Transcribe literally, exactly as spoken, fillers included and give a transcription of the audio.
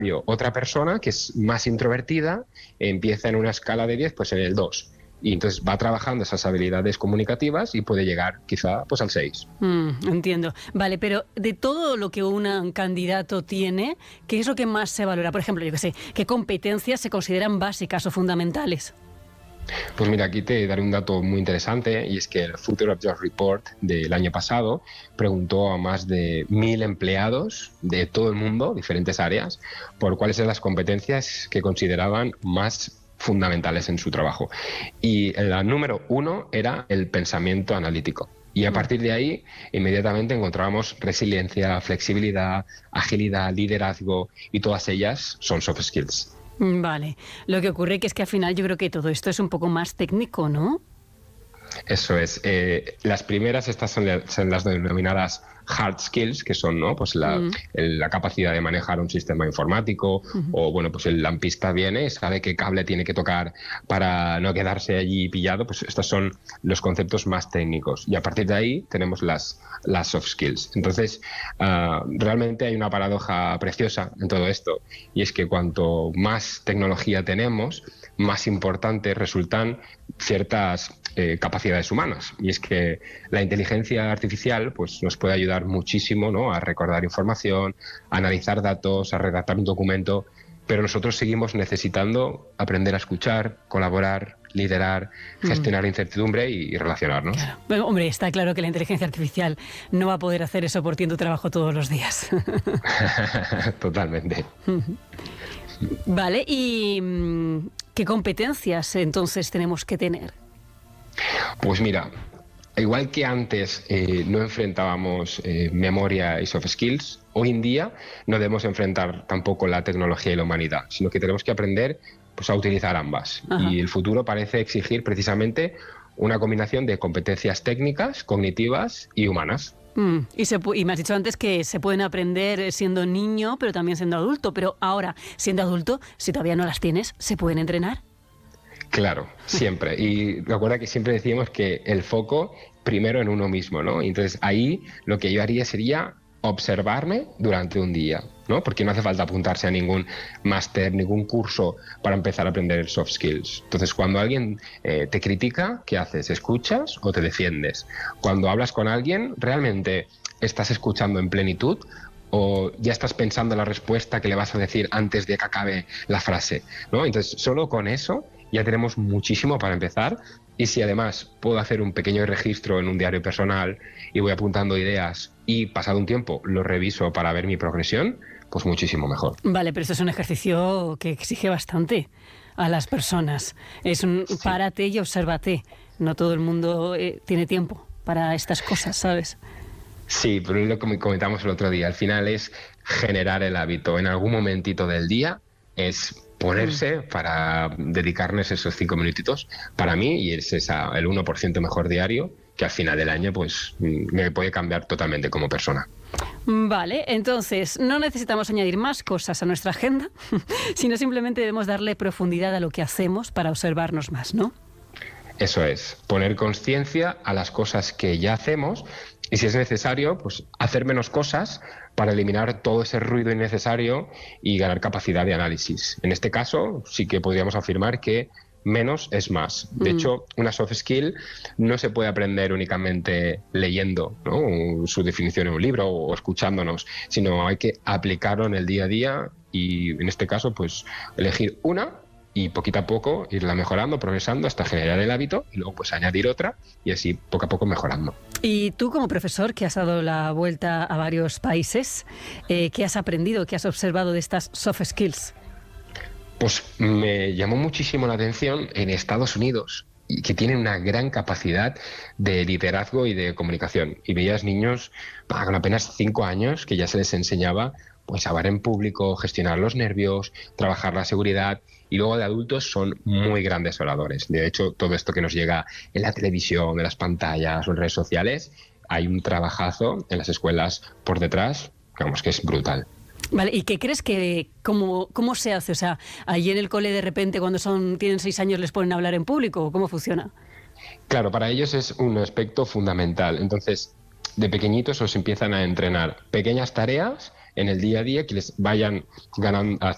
otra persona que es más introvertida empieza en una escala de diez, pues en el dos. Y entonces va trabajando esas habilidades comunicativas y puede llegar quizá pues al seis. Mm, entiendo. Vale, pero de todo lo que un candidato tiene, ¿qué es lo que más se valora? Por ejemplo, yo qué sé, ¿qué competencias se consideran básicas o fundamentales? Pues mira, aquí te daré un dato muy interesante, y es que el Future of Jobs Report del año pasado preguntó a más de mil empleados de todo el mundo, diferentes áreas, por cuáles eran las competencias que consideraban más fundamentales en su trabajo. Y la número uno era el pensamiento analítico. Y a partir de ahí, inmediatamente encontrábamos resiliencia, flexibilidad, agilidad, liderazgo, y todas ellas son soft skills. Vale. Lo que ocurre que es que al final yo creo que todo esto es un poco más técnico, ¿no? Eso es. Eh, las primeras, estas son, de, son las denominadas hard skills, que son, ¿no?, pues la, mm. el, la capacidad de manejar un sistema informático, uh-huh. o bueno, pues el lampista viene, sabe qué cable tiene que tocar para no quedarse allí pillado. Pues estos son los conceptos más técnicos, y a partir de ahí tenemos las, las soft skills. Entonces, uh, realmente hay una paradoja preciosa en todo esto, y es que cuanto más tecnología tenemos, más importantes resultan ciertas eh, capacidades humanas, y es que la inteligencia artificial pues nos puede ayudar muchísimo, ¿no?, a recordar información, a analizar datos, a redactar un documento, pero nosotros seguimos necesitando aprender a escuchar, colaborar, liderar, gestionar mm. incertidumbre y, y relacionarnos. Claro. Bueno, hombre, está claro que la inteligencia artificial no va a poder hacer eso por ti en tu trabajo todos los días. Totalmente. Vale, ¿y qué competencias entonces tenemos que tener? Pues mira, igual que antes eh, no enfrentábamos eh, memoria y soft skills, hoy en día no debemos enfrentar tampoco la tecnología y la humanidad, sino que tenemos que aprender pues, a utilizar ambas. Ajá. Y el futuro parece exigir precisamente una combinación de competencias técnicas, cognitivas y humanas. Mm, y, se, y me has dicho antes que se pueden aprender siendo niño, pero también siendo adulto. Pero ahora, siendo adulto, si todavía no las tienes, ¿se pueden entrenar? Claro, siempre. Y recuerda que siempre decíamos que el foco primero en uno mismo, ¿no? Entonces ahí lo que yo haría sería observarme durante un día, ¿no? Porque no hace falta apuntarse a ningún máster, ningún curso para empezar a aprender soft skills. Entonces, cuando alguien eh, te critica, ¿qué haces? ¿Escuchas o te defiendes? Cuando hablas con alguien, ¿realmente estás escuchando en plenitud o ya estás pensando la respuesta que le vas a decir antes de que acabe la frase, ¿no? Entonces, solo con eso ya tenemos muchísimo para empezar. Y si además puedo hacer un pequeño registro en un diario personal y voy apuntando ideas y pasado un tiempo lo reviso para ver mi progresión, pues muchísimo mejor. Vale, pero esto es un ejercicio que exige bastante a las personas. Es un sí. Párate y obsérvate. No todo el mundo eh, tiene tiempo para estas cosas, ¿sabes? Sí, pero es lo que comentamos el otro día. Al final es generar el hábito. En algún momentito del día es ponerse para dedicarnos esos cinco minutitos para mí, y es esa, el uno por ciento mejor diario, que al final del año pues me puede cambiar totalmente como persona. Vale, entonces no necesitamos añadir más cosas a nuestra agenda, sino simplemente debemos darle profundidad a lo que hacemos para observarnos más, ¿no? Eso es, poner conciencia a las cosas que ya hacemos y, si es necesario, pues hacer menos cosas para eliminar todo ese ruido innecesario y ganar capacidad de análisis. En este caso, sí que podríamos afirmar que menos es más. De mm. hecho, una soft skill no se puede aprender únicamente leyendo, ¿no?, su definición en un libro o escuchándonos, sino hay que aplicarlo en el día a día y, en este caso, pues elegir una y poquito a poco irla mejorando, progresando hasta generar el hábito y luego pues añadir otra y así poco a poco mejorando. Y tú, como profesor que has dado la vuelta a varios países, eh, ¿qué has aprendido, qué has observado de estas soft skills? Pues me llamó muchísimo la atención en Estados Unidos, que tienen una gran capacidad de liderazgo y de comunicación. Y veías niños con apenas cinco años que ya se les enseñaba pues hablar en público, gestionar los nervios, trabajar la seguridad, y luego de adultos son muy grandes oradores. De hecho, todo esto que nos llega en la televisión, en las pantallas o en redes sociales, hay un trabajazo en las escuelas por detrás, vamos, que es brutal. Vale, ¿y qué crees que, cómo, cómo se hace? O sea, allí en el cole de repente cuando son tienen seis años les ponen a hablar en público, ¿cómo funciona? Claro, para ellos es un aspecto fundamental. Entonces, de pequeñitos os empiezan a entrenar pequeñas tareas en el día a día que les vayan ganando,